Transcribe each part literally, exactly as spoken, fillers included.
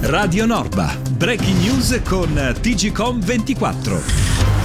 Radio Norba, breaking news con T G C O M ventiquattro.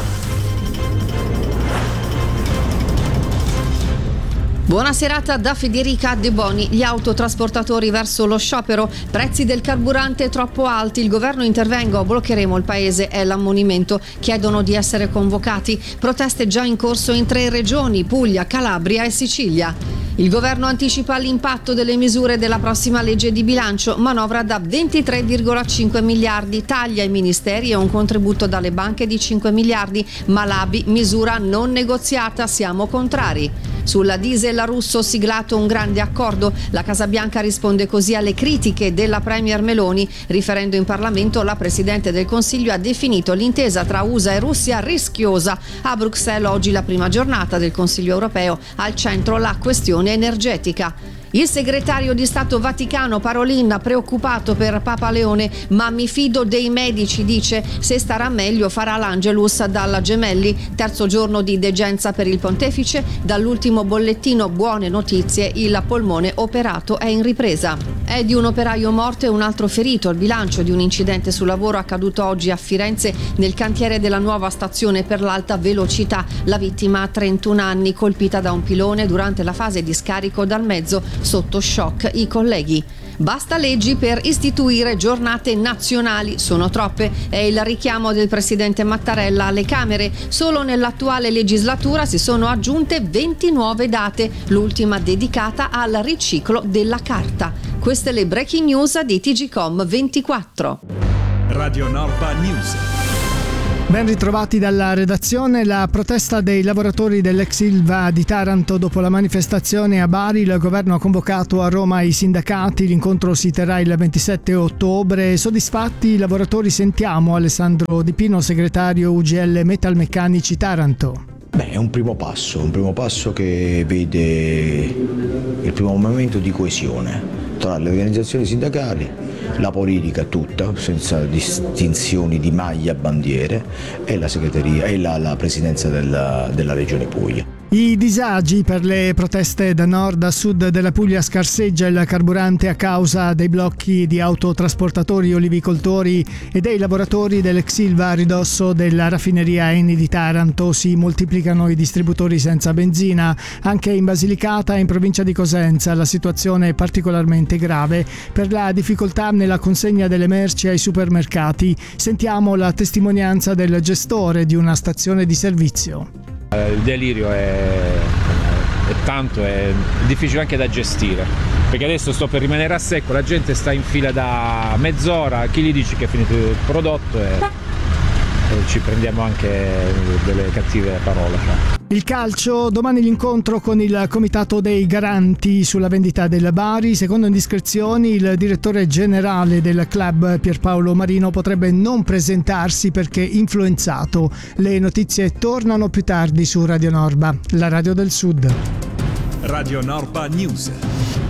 Buona serata da Federica De Boni. Gli autotrasportatori verso lo sciopero, prezzi del carburante troppo alti, il governo intervenga o bloccheremo il paese, è l'ammonimento. Chiedono di essere convocati. Proteste già in corso in tre regioni, Puglia, Calabria e Sicilia. Il governo anticipa l'impatto delle misure della prossima legge di bilancio, manovra da ventitré virgola cinque miliardi, taglia ai ministeri e un contributo dalle banche di cinque miliardi, ma l'A B I misura non negoziata, siamo contrari. Sulla diesel a Russo siglato un grande accordo, la Casa Bianca risponde così alle critiche della Premier Meloni. Riferendo in Parlamento, la Presidente del Consiglio ha definito l'intesa tra U S A e Russia rischiosa. A Bruxelles oggi la prima giornata del Consiglio europeo, al centro la questione energetica. Il segretario di Stato Vaticano Parolin, preoccupato per Papa Leone, ma mi fido dei medici, dice, se starà meglio farà l'Angelus dalla Gemelli. Terzo giorno di degenza per il pontefice, dall'ultimo bollettino buone notizie, il polmone operato è in ripresa. È di un operaio morto e un altro ferito il bilancio di un incidente sul lavoro accaduto oggi a Firenze nel cantiere della nuova stazione per l'alta velocità. La vittima ha trentuno anni, colpita da un pilone durante la fase di scarico dal mezzo. Sotto shock i colleghi. Basta leggi per istituire giornate nazionali, sono troppe, è il richiamo del presidente Mattarella alle Camere. Solo nell'attuale legislatura si sono aggiunte venti nuove date, l'ultima dedicata al riciclo della carta. Queste le breaking news di T G C O M ventiquattro. Radio Norba News. Ben ritrovati dalla redazione. La protesta dei lavoratori dell'ex Ilva di Taranto dopo la manifestazione a Bari. Il governo ha convocato a Roma i sindacati. L'incontro si terrà il ventisette ottobre. Soddisfatti i lavoratori? Sentiamo Alessandro Di Pino, segretario U G L Metalmeccanici Taranto. Beh, è un primo passo, un primo passo che vede il primo momento di coesione tra le organizzazioni sindacali, la politica tutta, senza distinzioni di maglia, bandiere, e la segreteria e la, la presidenza della, della Regione Puglia. I disagi per le proteste da nord a sud della Puglia. Scarseggia il carburante a causa dei blocchi di autotrasportatori, olivicoltori e dei lavoratori dell'ex Ilva a ridosso della raffineria Eni di Taranto. Si moltiplicano i distributori senza benzina. Anche in Basilicata e in provincia di Cosenza la situazione è particolarmente grave per la difficoltà nella consegna delle merci ai supermercati. Sentiamo la testimonianza del gestore di una stazione di servizio. Il delirio è, è tanto, è difficile anche da gestire, perché adesso sto per rimanere a secco, la gente sta in fila da mezz'ora, chi gli dice che è finito il prodotto e, e ci prendiamo anche delle cattive parole. Il calcio, domani l'incontro con il comitato dei garanti sulla vendita del Bari. Secondo indiscrezioni il direttore generale del club Pierpaolo Marino potrebbe non presentarsi perché influenzato. Le notizie tornano più tardi su Radio Norba, la radio del Sud. Radio Norba News.